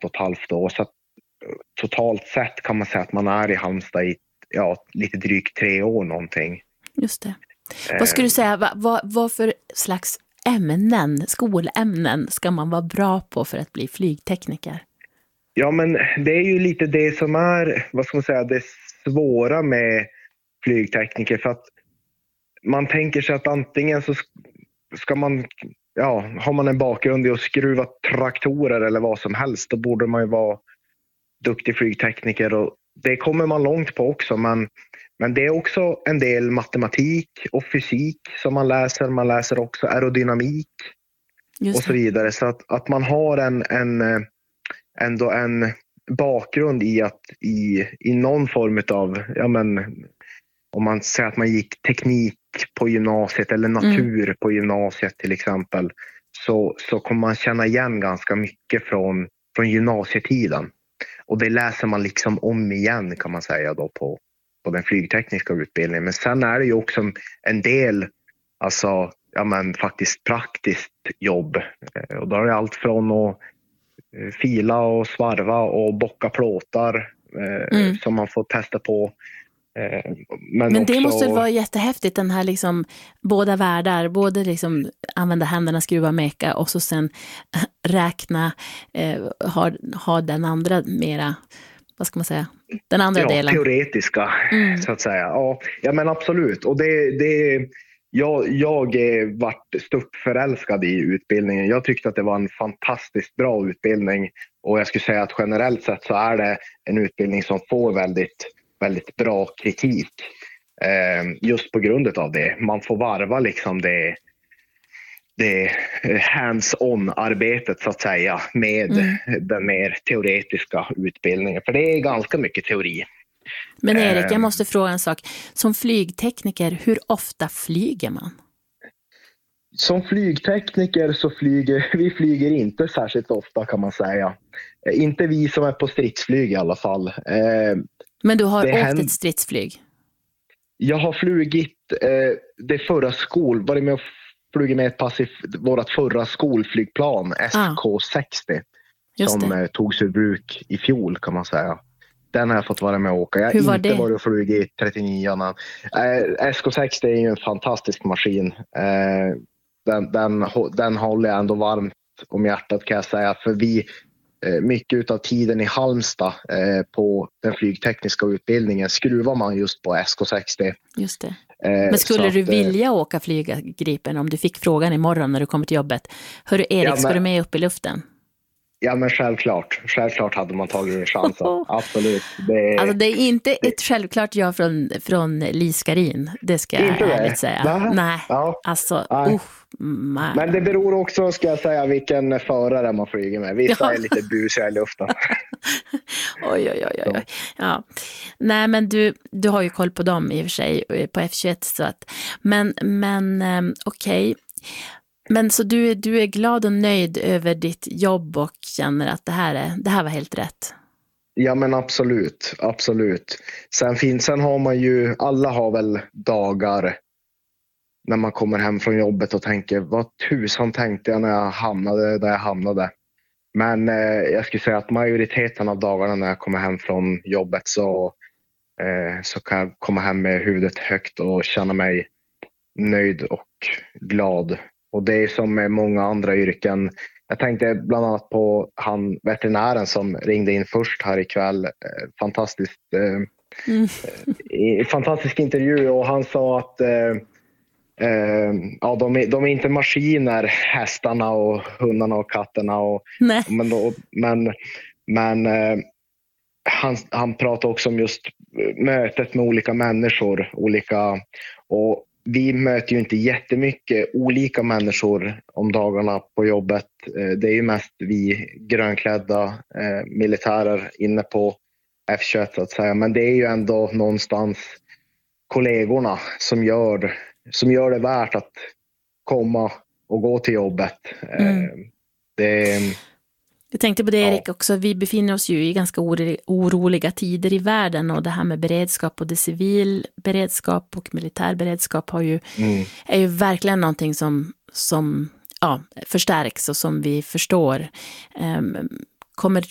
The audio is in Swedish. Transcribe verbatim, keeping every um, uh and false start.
ett och ett halvt år. Så att, totalt sett kan man säga att man är i Halmstad i ja, lite drygt tre år någonting. Just det. Eh. Vad skulle du säga, vad, vad, vad för slags ämnen, skolämnen ska man vara bra på för att bli flygtekniker? Ja, men det är ju lite det som är, vad ska man säga, det svåra med flygtekniker. För att man tänker sig att antingen så ska man, ja, har man en bakgrund i att skruva traktorer eller vad som helst, då borde man ju vara duktig flygtekniker, och det kommer man långt på också. Men, men det är också en del matematik och fysik som man läser. Man läser också aerodynamik och så vidare. Så att, att man har en, en, ändå en bakgrund i att i, i någon form av, ja men, om man säger att man gick teknik på gymnasiet eller natur mm. på gymnasiet till exempel, så, så kommer man känna igen ganska mycket från, från gymnasietiden. Och det läser man liksom om igen, kan man säga då, på, på den flygtekniska utbildningen. Men sen är det ju också en del, alltså, ja men faktiskt praktiskt jobb. Och då är det allt från att fila och svarva och bocka plåtar mm. som man får testa på. Men, Men också, det måste vara jättehäftigt, den här liksom båda världar, både liksom använda händerna, skruva, meka och så sen räkna, eh, ha, ha den andra mera, vad ska man säga, den andra ja, delen. Teoretiska, mm. så att säga. Ja, ja men absolut. Och det, det, jag, jag är varit stort förälskad i utbildningen. Jag tyckte att det var en fantastiskt bra utbildning, och jag skulle säga att generellt sett så är det en utbildning som får väldigt väldigt bra kritik eh, just på grund av det. Man får varva liksom det, det hands-on-arbetet så att säga med mm. den mer teoretiska utbildningen. För det är ganska mycket teori. Men Erik, jag måste fråga en sak. Som flygtekniker, hur ofta flyger man? Som flygtekniker så flyger vi flyger inte särskilt ofta, kan man säga. Eh, inte vi som är på stridsflyg i alla fall. Eh, Men du har det åkt händer... ett stridsflyg? Jag har flugit eh, det förra skol... Var det med att flyga med ett pass i vårt förra skolflygplan, S K sextio. Ah, som eh, togs ur bruk i fjol, kan man säga. Den har jag fått vara med och åka. Jag har inte det? varit och flugit i trettionio. Eh, S K sextio är ju en fantastisk maskin. Eh, den, den, den håller jag ändå varmt om hjärtat, kan jag säga. För vi... mycket av tiden i Halmstad eh, på den flygtekniska utbildningen skruvar man just på S K sextio. Just det. Men skulle du att, vilja åka flyga Gripen om du fick frågan imorgon när du kommer till jobbet? Hörru Erik, ja, men, ska du med upp i luften? Ja, men självklart. Självklart hade man tagit en chans. Absolut. Det... Alltså det är inte ett självklart ja från, från Liskarin. Det ska jag inte ärligt det. säga. Va? Nej, ja. alltså... Nej. Uh, man. Men det beror också, ska jag säga, vilken förare man flyger med. Vissa ja. är lite busiga i luften. oj, oj, oj, oj. Ja. Nej, men du, du har ju koll på dem i och för sig på F tjugoett. Så att, men men um, okej. Okay. Men så du, du är glad och nöjd över ditt jobb och känner att det här, är, det här var helt rätt? Ja, men absolut. Absolut. Sen, finns, sen har man ju, alla har väl dagar när man kommer hem från jobbet och tänker, vad tusan tänkte jag när jag hamnade där jag hamnade. Men eh, jag skulle säga att majoriteten av dagarna när jag kommer hem från jobbet så, eh, så kan jag komma hem med huvudet högt och känna mig nöjd och glad. Och det är som med många andra yrken. Jag tänkte bland annat på han veterinären som ringde in först här ikväll. Fantastiskt, eh, mm. fantastisk intervju, och han sa att eh, eh, ja, de, är, de är inte maskiner, hästarna och hundarna och katterna. Och, Nej. Men, då, men, men eh, han, han pratade också om just mötet med olika människor. Olika, och vi möter ju inte jättemycket olika människor om dagarna på jobbet. Det är ju mest vi grönklädda eh, militärer inne på F tjugoett så att säga. Men det är ju ändå någonstans kollegorna som gör, som gör det värt att komma och gå till jobbet. Mm. Eh, det Jag tänkte på det, Erik, också. Vi befinner oss ju i ganska oroliga tider i världen, och det här med beredskap, och det civil beredskap och militär beredskap har ju, mm. är ju verkligen någonting som, som ja, förstärks och som vi förstår. Um, kommer,